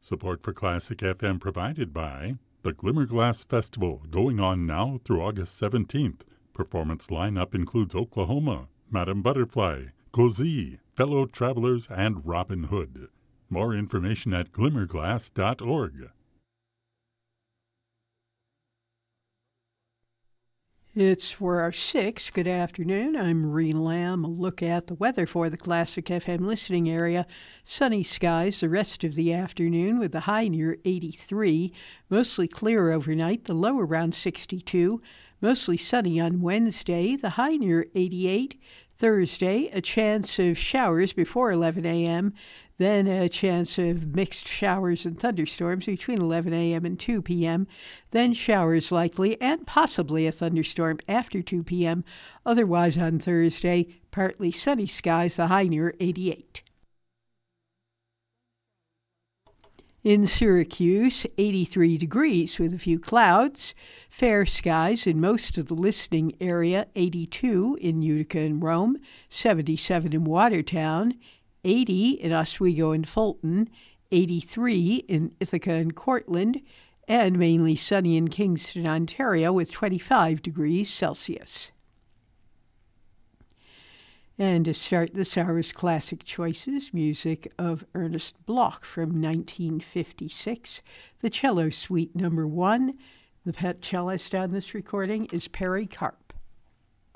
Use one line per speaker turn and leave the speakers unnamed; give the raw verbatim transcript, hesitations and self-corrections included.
Support for Classic F M provided by the Glimmerglass Festival, going on now through August seventeenth. Performance lineup includes Oklahoma, Madame Butterfly, Cozy, Fellow Travelers, and Robin Hood. More information at glimmerglass dot org.
It's four oh six. Good afternoon. I'm Marie Lamb. A look at the weather for the Classic F M listening area. Sunny skies the rest of the afternoon with the high near eighty-three. Mostly clear overnight, the low around sixty-two. Mostly sunny on Wednesday, the high near eighty-eight. Thursday, a chance of showers before eleven a.m., then a chance of mixed showers and thunderstorms between eleven a.m. and two p.m., then showers likely and possibly a thunderstorm after two p.m. Otherwise on Thursday, partly sunny skies, the high near eighty-eight. In Syracuse, eighty-three degrees with a few clouds. Fair skies in most of the listening area, eighty-two in Utica and Rome, seventy-seven in Watertown, eighty in Oswego and Fulton, eighty-three in Ithaca and Cortland, and mainly sunny in Kingston, Ontario with twenty-five degrees Celsius. And to start this hour's classic choices, music of Ernest Bloch from nineteen fifty-six, the cello suite number one. The pet cellist on this recording is Perry Karp.